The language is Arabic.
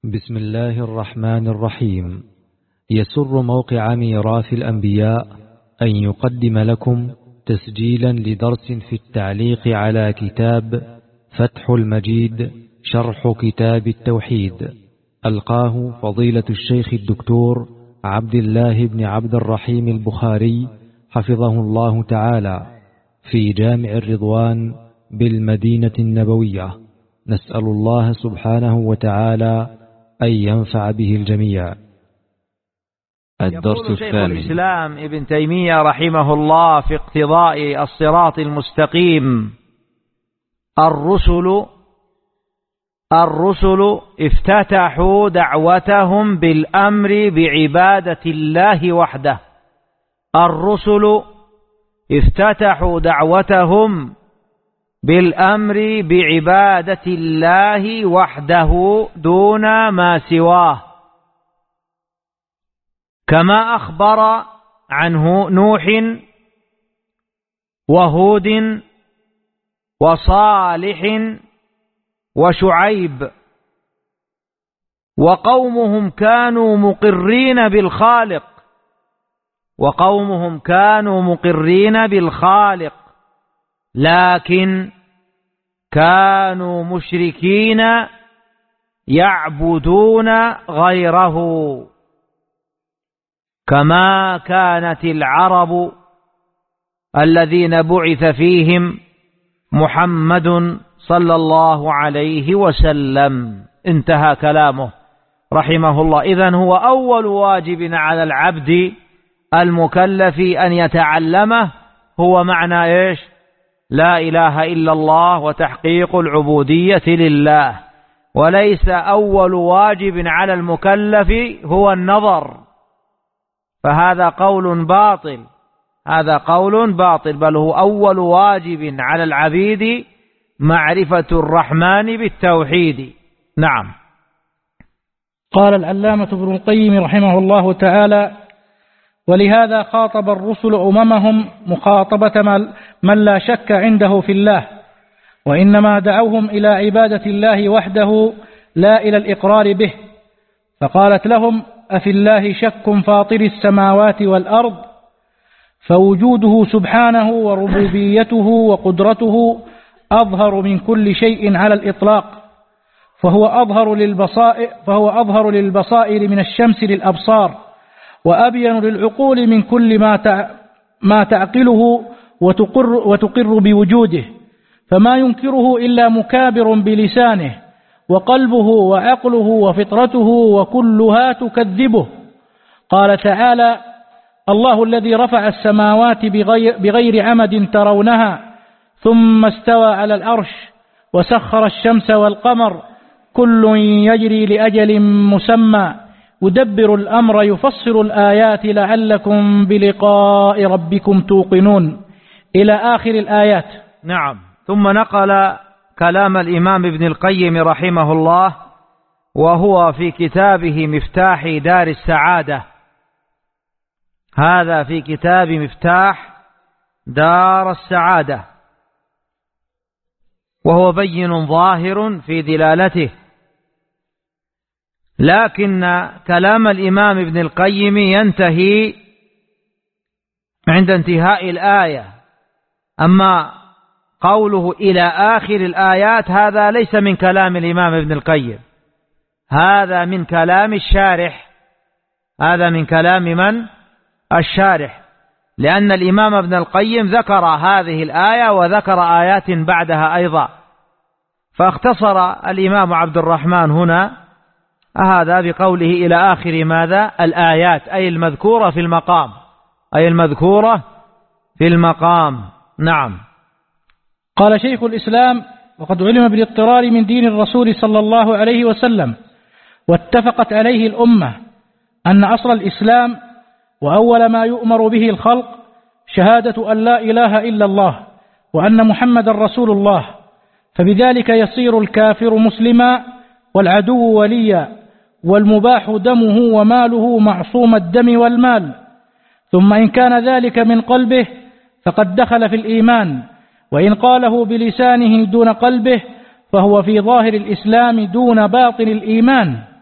بسم الله الرحمن الرحيم. يسر موقع ميراث الأنبياء أن يقدم لكم تسجيلا لدرس في التعليق على كتاب فتح المجيد شرح كتاب التوحيد، ألقاه فضيلة الشيخ الدكتور عبد الله بن عبد الرحيم البخاري حفظه الله تعالى في جامع الرضوان بالمدينة النبوية. نسأل الله سبحانه وتعالى أن ينفع به الجميع. الدرس الثامن. يقول شيخ الإسلام ابن تيمية رحمه الله في اقتضاء الصراط المستقيم: الرسل افتتحوا دعوتهم بالأمر بعبادة الله وحده. الرسل افتتحوا دعوتهم بالأمر بعبادة الله وحده دون ما سواه، كما أخبر عنه نوح وهود وصالح وشعيب. وقومهم كانوا مقرين بالخالق لكن كانوا مشركين يعبدون غيره، كما كانت العرب الذين بعث فيهم محمد صلى الله عليه وسلم. انتهى كلامه رحمه الله. إذن هو أول واجب على العبد المكلف أن يتعلمه هو معنى إيش؟ لا إله إلا الله وتحقيق العبودية لله، وليس أول واجب على المكلف هو النظر، فهذا قول باطل، بل هو أول واجب على العبيد معرفة الرحمن بالتوحيد. نعم. قال العلامة ابن القيم رحمه الله تعالى: ولهذا خاطب الرسل أممهم مخاطبة من لا شك عنده في الله، وإنما دعوهم إلى عبادة الله وحده لا إلى الإقرار به. فقالت لهم: أفي الله شك فاطر السماوات والأرض، فوجوده سبحانه وربوبيته وقدرته أظهر من كل شيء على الإطلاق، فهو أظهر للبصائر من الشمس للأبصار، وأبين للعقول من كل ما تعقله وتقر بوجوده، فما ينكره إلا مكابر بلسانه، وقلبه وعقله وفطرته وكلها تكذبه. قال تعالى: الله الذي رفع السماوات بغير عمد ترونها ثم استوى على العرش وسخر الشمس والقمر كل يجري لأجل مسمى يدبر الأمر يفصل الآيات لعلكم بلقاء ربكم توقنون، إلى آخر الآيات. نعم. ثم نقل كلام الإمام ابن القيم رحمه الله وهو في كتابه مفتاح دار السعادة. هذا في كتاب مفتاح دار السعادة، وهو بين ظاهر في دلالته، لكن كلام الإمام ابن القيم ينتهي عند انتهاء الآية. أما قوله إلى آخر الآيات هذا ليس من كلام الإمام ابن القيم، هذا من كلام الشارح. هذا من كلام من؟ الشارح، لأن الإمام ابن القيم ذكر هذه الآية وذكر آيات بعدها أيضا، فاختصر الإمام عبد الرحمن هنا هذا بقوله إلى آخر ماذا؟ الآيات، أي المذكورة في المقام. نعم. قال شيخ الإسلام: وقد علم بالاضطرار من دين الرسول صلى الله عليه وسلم، واتفقت عليه الأمة، أن أصل الإسلام وأول ما يؤمر به الخلق شهادة أن لا إله إلا الله وأن محمد رسول الله، فبذلك يصير الكافر مسلما والعدو وليا، والمباح دمه وماله معصوم الدم والمال. ثم إن كان ذلك من قلبه فقد دخل في الإيمان، وإن قاله بلسانه دون قلبه فهو في ظاهر الإسلام دون باطن الإيمان.